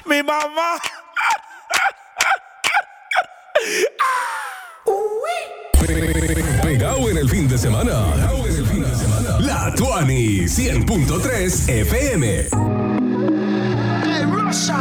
Mi mamá. Pegado en el fin de semana. La Tuani 100.3 FM. Hey, Russia.